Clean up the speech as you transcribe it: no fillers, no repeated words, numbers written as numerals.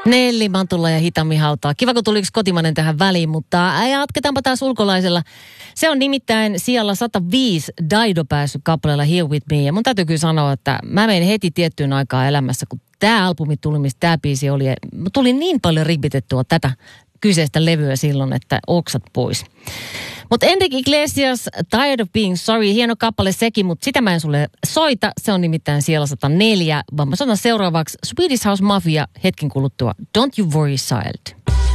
Nelli Mantulla ja Hitami Hautaa. Kiva, kun tuli yksi kotimainen tähän väliin, mutta jatketaanpa taas ulkolaisella. Se on nimittäin sijalla 105 Dido päässyt kappaleella Here With Me. Ja mun täytyy kyllä sanoa, että mä menin heti tiettyyn aikaan elämässä, kun tämä albumi tuli, mistä tämä biisi oli. Tuli niin paljon ripitettua tätä kyseistä levyä silloin, että oksat pois. Mutta Enrique Iglesias, Tired of Being Sorry, hieno kappale sekin, mutta sitä mä en sulle soita. Se on nimittäin siellä 104, vaan mä sanon seuraavaksi Swedish House Mafia hetken kuluttua. Don't You Worry Child.